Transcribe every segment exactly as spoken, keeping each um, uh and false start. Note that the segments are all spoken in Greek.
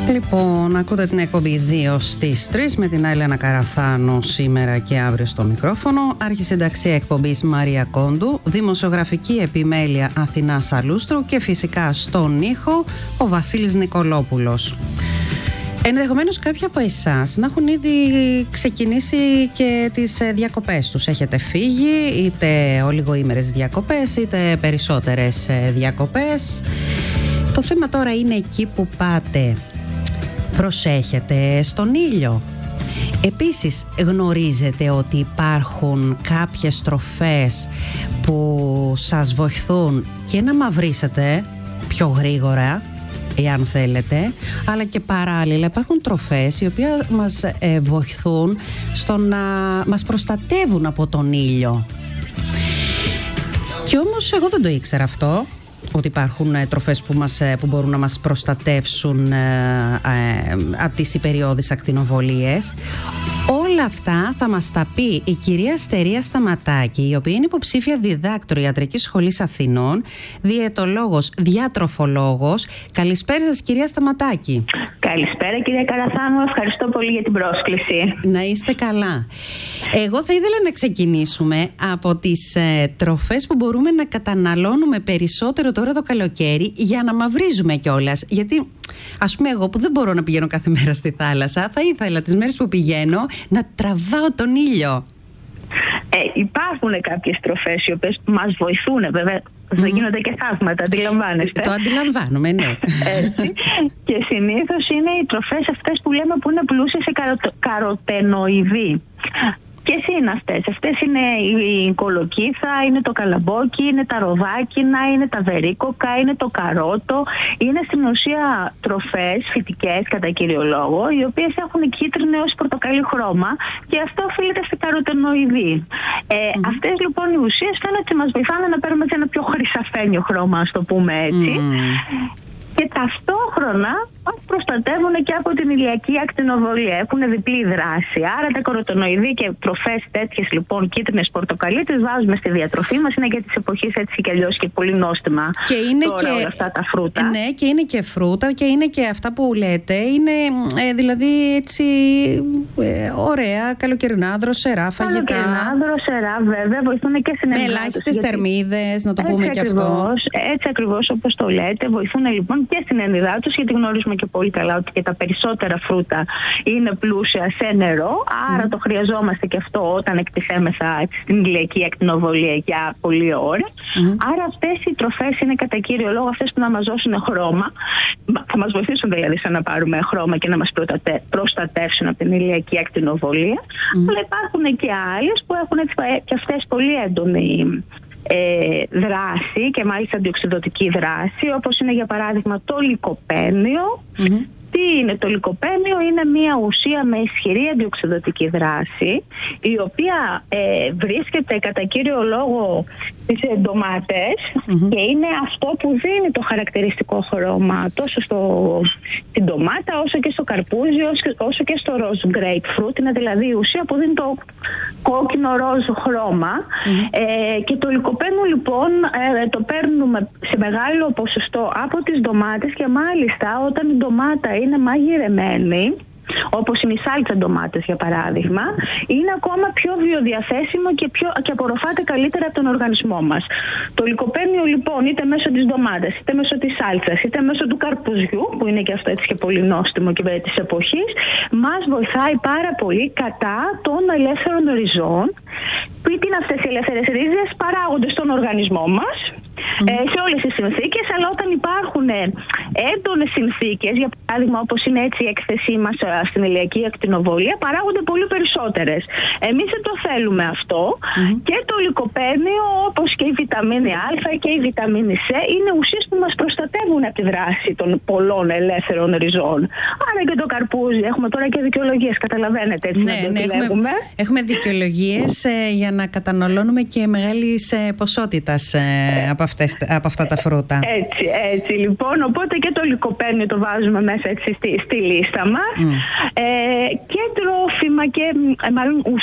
Λοιπόν, ακούτε την εκπομπή δύο στις τρεις με την Άιλανα Καραθάνου σήμερα και αύριο στο μικρόφωνο. Αρχισυνταξία εκπομπής Μαρία Κόντου, δημοσιογραφική επιμέλεια Αθηνά Σαλούστρου και φυσικά στον ήχο ο Βασίλης Νικολόπουλος. Ενδεχομένως κάποιοι από εσάς να έχουν ήδη ξεκινήσει και τις διακοπές τους. Έχετε φύγει είτε ολιγοήμερες διακοπές είτε περισσότερες διακοπές. Το θέμα τώρα είναι εκεί που πάτε. Προσέχετε στον ήλιο. Επίσης γνωρίζετε ότι υπάρχουν κάποιες τροφές που σας βοηθούν και να μαυρίσετε πιο γρήγορα, εάν θέλετε, αλλά και παράλληλα υπάρχουν τροφές οι οποίες μας ε, βοηθούν στο να μας προστατεύουν από τον ήλιο. Και όμως εγώ δεν το ήξερα αυτό, ότι υπάρχουν ε, τροφές που, μας, ε, που μπορούν να μας προστατεύσουν ε, ε, από τις υπεριώδεις ακτινοβολίες. Όλα αυτά θα μας τα πει η κυρία Στερία Σταματάκη, η οποία είναι υποψήφια διδάκτορο Ιατρικής Σχολής Αθηνών, διαιτολόγος, διατροφολόγος. Καλησπέρα σας, κυρία Σταματάκη. Καλησπέρα, κυρία Καραθάνου. Ευχαριστώ πολύ για την πρόσκληση. Να είστε καλά. Εγώ θα ήθελα να ξεκινήσουμε από τις ε, τροφές που μπορούμε να καταναλώνουμε περισσότερο τώρα το καλοκαίρι για να μαυρίζουμε κιόλας. Γιατί, ας πούμε, εγώ που δεν μπορώ να πηγαίνω κάθε μέρα στη θάλασσα, θα ήθελα τις μέρες που πηγαίνω να τραβάω τον ήλιο. Ε, υπάρχουν κάποιες τροφές οι οποίες μας βοηθούν, βέβαια. Mm. Θα γίνονται και θαύματα, αντιλαμβάνεστε. Το αντιλαμβάνομαι, ναι. Έτσι. Και συνήθως είναι οι τροφές αυτές που λέμε που είναι πλούσιες σε καροτο, καροτενοειδή. Ποιες είναι αυτές? Αυτές είναι η κολοκύθα, είναι το καλαμπόκι, είναι τα ροδάκινα, είναι τα βερίκοκα, είναι το καρότο. Είναι στην ουσία τροφές φυτικές κατά κύριο λόγο, οι οποίες έχουν κίτρινο έως πορτοκαλί χρώμα και αυτό οφείλεται στην καροτενοειδή. Ε, mm. Αυτές λοιπόν οι ουσίες φαίνεται ότι μας βοηθάνε να παίρνουμε ένα πιο χρυσαφένιο χρώμα, ας το πούμε έτσι. Mm. Και ταυτόχρονα μας προστατεύουν και από την ηλιακή ακτινοβολία. Έχουν διπλή δράση. Άρα τα καροτενοειδή και τροφές τέτοιες λοιπόν κίτρινες πορτοκαλί τις βάζουμε στη διατροφή μας. Είναι για τις εποχές έτσι και αλλιώς και πολύ νόστιμα. Και είναι τώρα και όλα αυτά τα φρούτα. Ναι, και είναι και φρούτα και είναι και αυτά που λέτε. Είναι ε, δηλαδή έτσι ε, ωραία καλοκαιρινά, δροσερά φαγητά. Καλοκαιρινά, δροσερά βέβαια. Βοηθούν και στην ενυδάτωση. Με ελάχιστες γιατί... θερμίδες, να το έτσι πούμε και αυτό. Έτσι ακριβώς όπως το λέτε. Βοηθούν λοιπόν και στην ενυδάτωση, γιατί γνωρίζουμε και πολύ καλά ότι και τα περισσότερα φρούτα είναι πλούσια σε νερό, άρα mm. το χρειαζόμαστε και αυτό όταν εκτιθέμεθα στην ηλιακή ακτινοβολία για πολλή ώρα. Mm. Άρα αυτές οι τροφές είναι κατά κύριο λόγο αυτές που να μας δώσουν χρώμα, θα μας βοηθήσουν δηλαδή σαν να πάρουμε χρώμα και να μας προστατεύσουν από την ηλιακή ακτινοβολία, mm. αλλά υπάρχουν και άλλες που έχουν και αυτές πολύ έντονη Ε, δράση και μάλιστα αντιοξειδωτική δράση, όπως είναι για παράδειγμα το λικοπένιο. Mm-hmm. Τι είναι το λικοπένιο? Είναι μια ουσία με ισχυρή αντιοξειδωτική δράση, η οποία ε, βρίσκεται κατά κύριο λόγο στις ντομάτες mm-hmm. και είναι αυτό που δίνει το χαρακτηριστικό χρώμα τόσο στο, στην ντομάτα όσο και στο καρπούζι όσο, όσο και στο ροζ grapefruit. Είναι δηλαδή η ουσία που δίνει το κόκκινο ροζ χρώμα. Mm-hmm. ε, και το λικοπένιο λοιπόν ε, το παίρνουμε σε μεγάλο ποσοστό από τις ντομάτες και μάλιστα όταν η ντομάτα είναι μαγειρεμένη, όπως είναι οι σάλτσα ντομάτες για παράδειγμα, είναι ακόμα πιο βιοδιαθέσιμο και, πιο, και απορροφάται καλύτερα από τον οργανισμό μας. Το λικοπένιο λοιπόν είτε μέσω της ντομάτας, είτε μέσω της σάλτσας, είτε μέσω του καρπουζιού, που είναι και αυτό έτσι και πολύ νόστιμο και βέβαια της εποχής, μας βοηθάει πάρα πολύ κατά των ελεύθερων ριζών. Που είναι αυτές οι ελεύθερες ρίζες? Παράγονται στον οργανισμό μας mm. ε, σε όλες τις συνθήκες, αλλά όταν υπάρχουν έντονες συνθήκες, για παράδειγμα όπως είναι έτσι η έκθεσή μας στην ηλιακή ακτινοβολία, παράγονται πολύ περισσότερες. Εμείς δεν το θέλουμε αυτό mm. και το λικοπένιο, όπως και η βιταμίνη Α και η βιταμίνη Σ, είναι ουσίες που μας προστατεύουν από τη δράση των πολλών ελεύθερων ριζών. Άρα και το καρπούζι, έχουμε τώρα και δικαιολογίες, καταλαβαίνετε έτσι. Ναι, ναι, έχουμε, έχουμε δικαιολογίες ε, για να καταναλώνουμε και μεγάλης ε, ποσότητας ε, από, αυτές, από αυτά τα φρούτα. Έτσι, έτσι λοιπόν. Οπότε και το λικοπένιο το βάζουμε μέσα έτσι, στη, στη λίστα μας. Mm. Ε, και τρόφιμα και ε, μάλλον ουσίες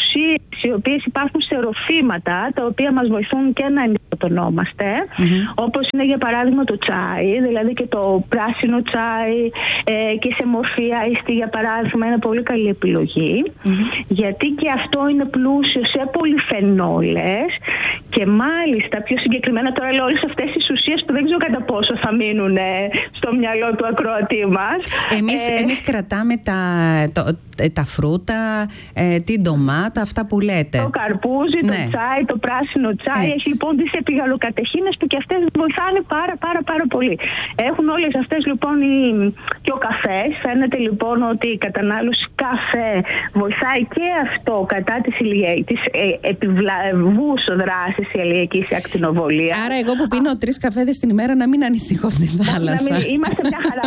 οι οποίες υπάρχουν σε ροφήματα, τα οποία μας βοηθούν και να ενυδατωνόμαστε, mm-hmm. όπως είναι για παράδειγμα το τσάι, δηλαδή και το πράσινο τσάι ε, και σε μορφή άιστη για παράδειγμα είναι πολύ καλή επιλογή, mm-hmm. γιατί και αυτό είναι πλούσιο σε πολυφενόλες και μάλιστα πιο συγκεκριμένα τώρα λέω όλες αυτές τις ουσίες που δεν ξέρω κατά πόσο θα μείνουν στο μυαλό του ακροατή μας. Εμείς, ε, εμείς κρατάμε τα, το, τα φρούτα, ε, την ντομάτα, αυτά που λέτε. Το καρπούζι, ναι. το τσάι, το πράσινο τσάι. Έτσι. Έχει λοιπόν τις επιγαλοκατεχίνες που και αυτές βοηθάνε πάρα πάρα πάρα πολύ. Έχουν όλες αυτές λοιπόν οι... και ο καφές. Φαίνεται λοιπόν ότι η κατανάλωση καφέ βοηθάει και αυτό κατά της, ηλια... της ε, επιβλαβούς δράσης ηλιακής ακτινοβολίας. Άρα εγώ που πίνω τρεις καφέδες την ημέρα να μην ανησυχώ στη θάλασσα. Μην... Είμαστε μια χαρά.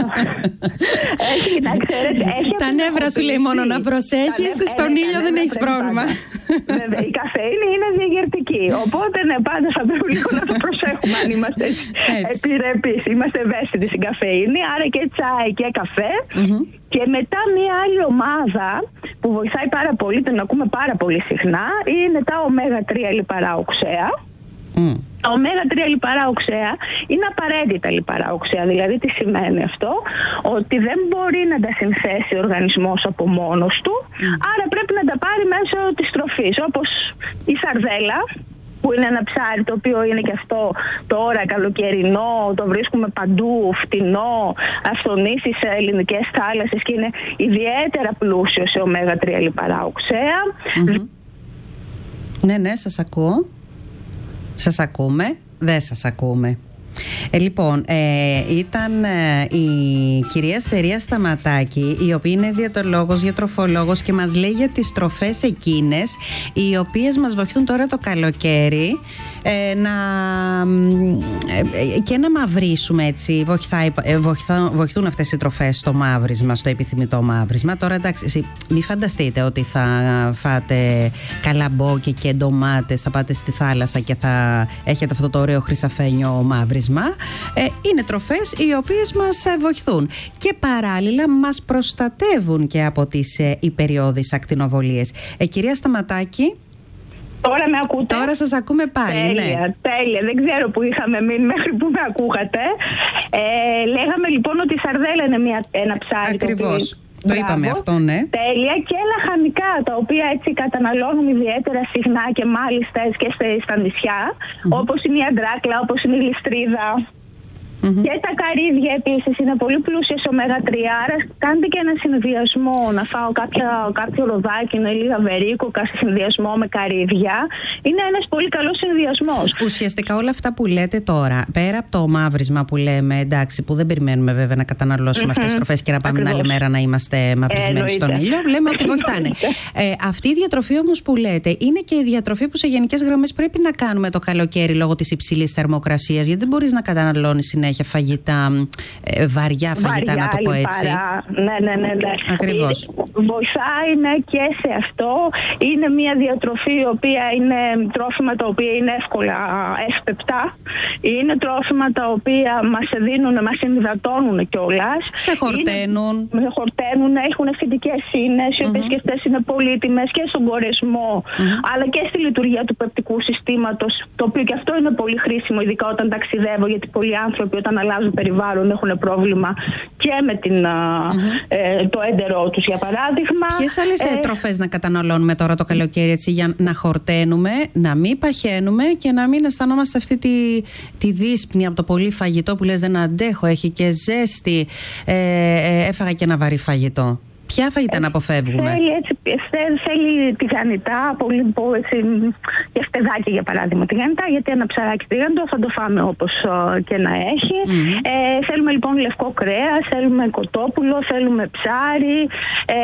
Έχει, να ξέρετε, έχει τα νεύρα σου λέει μόνο να προσέχεις, στον ε, ήλιο δεν έχεις πρόβλημα. Βέβαια, η καφέινη είναι διαγερτική. Οπότε ναι, πάντα θα πρέπει λίγο να το προσέχουμε αν είμαστε επιρρεπείς. Είμαστε ευαίσθητοι στην καφέινη, άρα και τσάι και καφέ. Mm-hmm. Και μετά μία άλλη ομάδα που βοηθάει πάρα πολύ, την ακούμε πάρα πολύ συχνά, είναι τα ωμέγα τρία λιπαρά οξέα. Mm. Τα ωμέγα τρία λιπαρά οξέα είναι απαραίτητα λιπαρά οξέα. Δηλαδή τι σημαίνει αυτό? Ότι δεν μπορεί να τα συνθέσει ο οργανισμός από μόνος του, mm. άρα πρέπει να τα πάρει μέσω της τροφής, όπως η σαρδέλα, που είναι ένα ψάρι το οποίο είναι και αυτό τώρα καλοκαιρινό, το βρίσκουμε παντού, φτηνό, αυθονήσει σε ελληνικές θάλασσες και είναι ιδιαίτερα πλούσιο σε ωμέγα τρία λιπαρά οξέα. Mm-hmm. Ναι, ναι, σας ακούω. Σας ακούμε, δεν σας ακούμε. Ε, λοιπόν, ε, ήταν ε, η κυρία Στερία Σταματάκη, η οποία είναι διαιτολόγος, διατροφολόγος και μας λέει για τις τροφές εκείνες οι οποίες μας βοηθούν τώρα το καλοκαίρι ε, να, ε, και να μαυρίσουμε, έτσι. Βοηθάει, ε, βοηθά, βοηθούν αυτές οι τροφές στο μαύρισμα, στο επιθυμητό μαύρισμα. Τώρα εντάξει, εσύ, μην φανταστείτε ότι θα φάτε καλαμπόκι και ντομάτες, θα πάτε στη θάλασσα και θα έχετε αυτό το ωραίο χρυσαφένιο μαύρισμα. Ε, είναι τροφές οι οποίες μας βοηθούν και παράλληλα μας προστατεύουν και από τις ε, υπεριώδεις ακτινοβολίες. Ε, κυρία Σταματάκη, τώρα με ακούτε? Τώρα σας ακούμε πάλι. Τέλεια, ναι. τέλεια. Δεν ξέρω που είχαμε μείνει μέχρι που με ακούγατε. Ε, λέγαμε λοιπόν ότι η σαρδέλα είναι μια, ένα ψάρι. Ακριβώς. Το, οποίο... το είπαμε αυτό, ναι. Τέλεια. Και λαχανικά, τα οποία έτσι καταναλώνουν ιδιαίτερα συχνά και μάλιστα και στα νησιά, mm-hmm. όπως είναι η αντράκλα, όπως είναι η γλιστρίδα. Mm-hmm. Και τα καρύδια επίσης είναι πολύ πλούσια σε ωμέγα τρία, άρα κάντε και ένα συνδυασμό, να φάω κάποια, κάποιο ροδάκινο ή λίγα βερίκοκα σε συνδυασμό με καρύδια. Είναι ένας πολύ καλός συνδυασμός. Ουσιαστικά όλα αυτά που λέτε τώρα, πέρα από το μαύρισμα που λέμε, εντάξει, που δεν περιμένουμε βέβαια να καταναλώσουμε mm-hmm. αυτές τις τροφές και να πάμε Ακριβώς. την άλλη μέρα να είμαστε μαυρισμένοι ε, στον ήλιο, λέμε ότι βοηθάνε. ε, αυτή η διατροφή όμως που λέτε είναι και η διατροφή που σε γενικές γραμμές πρέπει να κάνουμε το καλοκαίρι λόγω της υψηλής θερμοκρασίας, γιατί δεν μπορείς να καταναλώνεις συνέχεια φαγητά, ε, βαριά φαγητά, βαριά, να το πω έτσι. Ναι, ναι, ναι, ναι. Ακριβώς. Βοηθάει ναι, και σε αυτό. Είναι μια διατροφή η οποία είναι τρόφιμα τα οποία είναι εύκολα εύπεπτα. Είναι τρόφιμα τα οποία μας δίνουν, μας ενυδατώνουν κιόλας. Σε χορταίνουν. Είναι, σε χορταίνουν, έχουν φυτικές ίνες, οι οποίες mm-hmm. και αυτές είναι πολύτιμες και στον κορεσμό, mm-hmm. αλλά και στη λειτουργία του πεπτικού συστήματος, το οποίο και αυτό είναι πολύ χρήσιμο, ειδικά όταν ταξιδεύω, γιατί πολλοί άνθρωποι όταν αλλάζουν περιβάλλον έχουν πρόβλημα και με την, mm-hmm. ε, το έντερό τους, για παράδειγμα. Ποιες άλλες ε, τροφές να καταναλώνουμε τώρα το καλοκαίρι, έτσι, για να χορταίνουμε, να μην παχαίνουμε και να μην αισθανόμαστε αυτή τη, τη δύσπνη από το πολύ φαγητό που λες δεν αντέχω, έχει και ζέστη, ε, ε, έφαγα και ένα βαρύ φαγητό. Ποια φαγητά να αποφεύγουμε? Θέλει, έτσι, θέλει τηγανιτά, πολύ έτσι, και φτεδάκι για παράδειγμα τηγανιτά, γιατί ένα ψαράκι τηγανιτό θα το φάμε όπως uh, και να έχει. Mm-hmm. Ε, θέλουμε λοιπόν λευκό κρέας, θέλουμε κοτόπουλο, θέλουμε ψάρι, ε,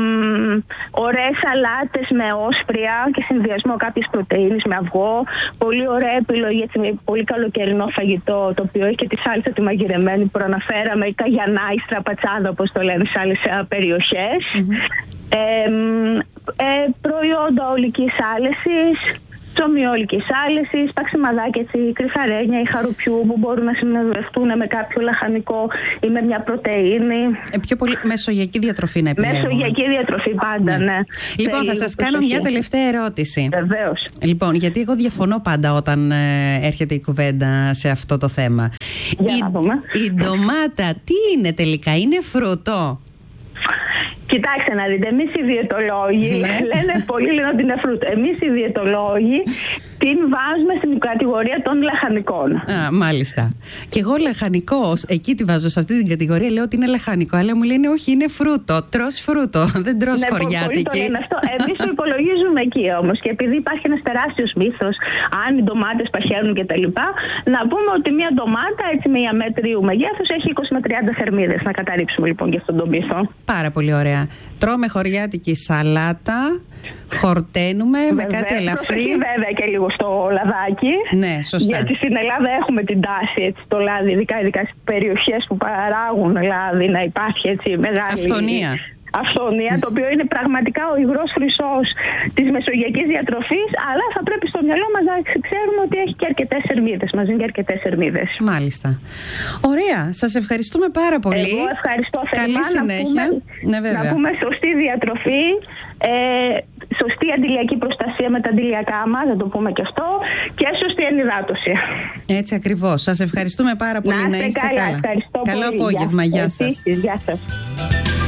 μ, ωραίες σαλάτες με όσπρια και συνδυασμό κάποιες πρωτεΐνες με αυγό. Πολύ ωραία επιλογή, έτσι, με πολύ καλοκαιρινό φαγητό, το οποίο έχει και τη σάλτσα τη μαγειρεμένη που προαναφέραμε, η καγιανά, η στραπατσάδα όπως το λένε σε άλλες περιοχές. Mm-hmm. Ε, ε, προϊόντα ολικής άλεσης, ψωμιόλικης άλεσης, παξιμαδάκια, κρυφαρένια ή χαρουπιού που μπορούν να συνοδευτούν με κάποιο λαχανικό ή με μια πρωτεΐνη. Ε, πιο πολύ μεσογειακή διατροφή να επιλέγουμε. Μεσογειακή διατροφή πάντα, ναι. ναι. Λοιπόν, θα σας κάνω μια τελευταία ερώτηση. Βεβαίως. Λοιπόν, γιατί εγώ διαφωνώ πάντα όταν ε, έρχεται η κουβέντα σε αυτό το θέμα. Για η, να δούμε. η ντομάτα τι είναι τελικά, είναι φρούτο? Κοιτάξτε να δείτε, εμείς οι διαιτολόγοι, ναι. λένε πολλοί λένε ότι είναι φρούτο. Εμείς οι διαιτολόγοι την βάζουμε στην κατηγορία των λαχανικών. Α, μάλιστα. Και εγώ λαχανικός, εκεί τη βάζω σε αυτή την κατηγορία, λέω ότι είναι λαχανικό, αλλά μου λένε όχι, είναι φρούτο. Τρως φρούτο, δεν τρως ναι, χωριάτικη. Εμείς το υπολογίζουμε εκεί όμως. Και επειδή υπάρχει ένας τεράστιος μύθος, αν οι ντομάτες παχαίνουν κτλ., να πούμε ότι μια ντομάτα έτσι μια μέτριου μεγέθους έχει είκοσι με τριάντα θερμίδες. Να καταρρύψουμε λοιπόν και αυτόν τον μύθο. Πάρα πολύ ωραία. Τρώμε χωριάτικη σαλάτα, χορταίνουμε βέβαια, με κάτι ελαφρύ. Προσοχή βέβαια και λίγο στο λαδάκι. Ναι, σωστά. Γιατί στην Ελλάδα έχουμε την τάση έτσι, το λάδι, ειδικά, ειδικά στις περιοχές που παράγουν λάδι, να υπάρχει έτσι μεγάλη αυθονία. Αυθονία, το οποίο είναι πραγματικά ο υγρός χρυσός της μεσογειακής διατροφής, αλλά θα πρέπει στο μυαλό μας να ξέρουμε ότι έχει και αρκετές θερμίδες, μαζί και αρκετές θερμίδες. Μάλιστα. Ωραία, σας ευχαριστούμε πάρα πολύ. Εγώ ευχαριστώ. Καλή συνέχεια. Να πούμε, ναι, βέβαια. να πούμε σωστή διατροφή, ε, σωστή αντιλιακή προστασία με τα αντιλιακά μας, να το πούμε και αυτό, και σωστή ενυδάτωση. Έτσι ακριβώς. Σας ευχαριστούμε πάρα πολύ. Να είστε, να είστε καλά. καλά. Ευχαριστώ Καλό πολύ. απόγευμα. Γεια σας. Επίσης, γεια σας.